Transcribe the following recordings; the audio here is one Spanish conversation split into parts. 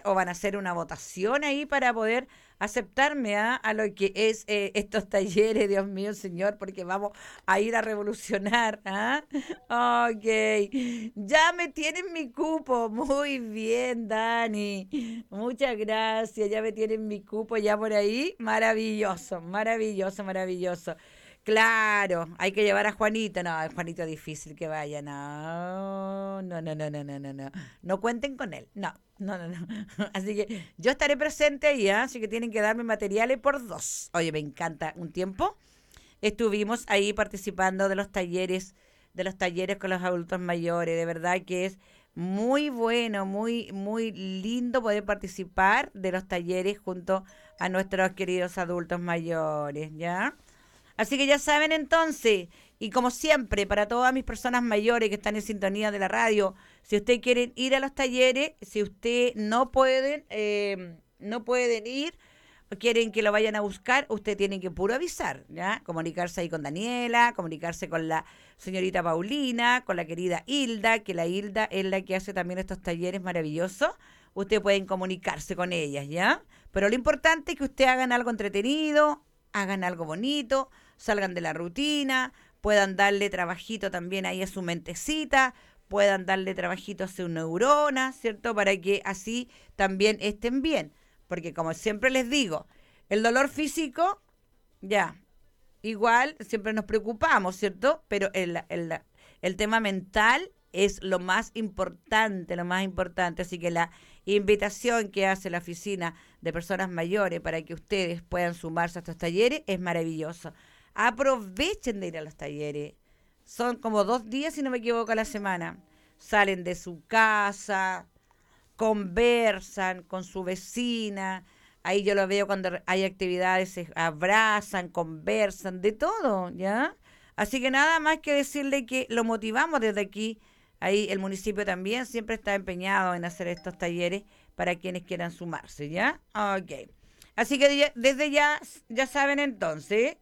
o van a hacer una votación ahí para poder aceptarme a lo que es estos talleres, Dios mío, Señor, porque vamos a ir a revolucionar. ¿Ah? Ok, ya me tienen mi cupo, muy bien, Dani, muchas gracias, ya me tienen mi cupo ya por ahí, maravilloso, maravilloso, maravilloso. Claro, hay que llevar a Juanito. No, es Juanito difícil que vaya. No, no, no, no, no, no, no, no. No cuenten con él. No, no, no, no. Así que yo estaré presente ahí, ¿ah? Así que tienen que darme materiales por dos. Oye, me encanta. Un tiempo estuvimos ahí participando de los talleres con los adultos mayores. De verdad que es muy bueno, muy, muy lindo poder participar de los talleres junto a nuestros queridos adultos mayores, ¿ya? Así que ya saben entonces, y como siempre, para todas mis personas mayores que están en sintonía de la radio, si ustedes quieren ir a los talleres, si ustedes no pueden ir, o quieren que lo vayan a buscar, usted tiene que puro avisar, ¿ya? Comunicarse ahí con Daniela, comunicarse con la señorita Paulina, con la querida Hilda, que la Hilda es la que hace también estos talleres maravillosos. Ustedes pueden comunicarse con ellas, ¿ya? Pero lo importante es que ustedes hagan algo entretenido, hagan algo bonito, salgan de la rutina, puedan darle trabajito también ahí a su mentecita, puedan darle trabajito a su neurona, ¿cierto? Para que así también estén bien. Porque como siempre les digo, el dolor físico, ya, igual siempre nos preocupamos, ¿cierto? Pero el tema mental es lo más importante, lo más importante. Así que la invitación que hace la oficina de personas mayores para que ustedes puedan sumarse a estos talleres es maravilloso. Aprovechen de ir a los talleres. Son como 2 días, si no me equivoco, a la semana. Salen de su casa, conversan con su vecina. Ahí yo lo veo cuando hay actividades, se abrazan, conversan, de todo, ¿ya? Así que nada más que decirle que lo motivamos desde aquí. Ahí el municipio también siempre está empeñado en hacer estos talleres para quienes quieran sumarse, ¿ya? Ok. Así que desde ya saben entonces.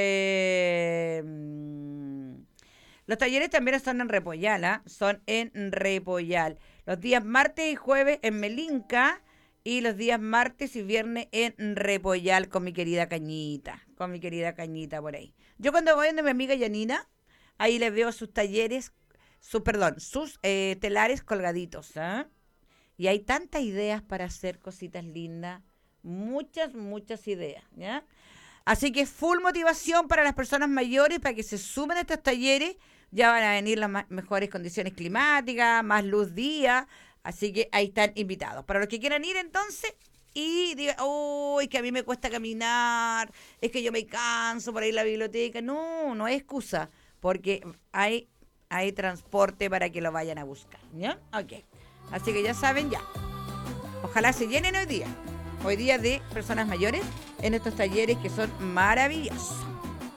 Los talleres también están en Repoyal, ¿ah? Son en Repoyal. Los días martes y jueves en Melinca y los días martes y viernes en Repoyal con mi querida Cañita por ahí. Yo cuando voy donde mi amiga Yanina, ahí les veo sus talleres, sus telares colgaditos, ¿ah? Y hay tantas ideas para hacer cositas lindas, muchas, muchas ideas, ¿ya? Así que full motivación para las personas mayores para que se sumen a estos talleres. Ya van a venir las mejores condiciones climáticas, más luz día. Así que ahí están invitados. Para los que quieran ir entonces y digan, uy, que a mí me cuesta caminar, es que yo me canso para ir a la biblioteca. No, no es excusa, porque hay transporte para que lo vayan a buscar. ¿Ya? Ok. Así que ya saben ya. Ojalá se llenen hoy día de personas mayores en estos talleres que son maravillosos.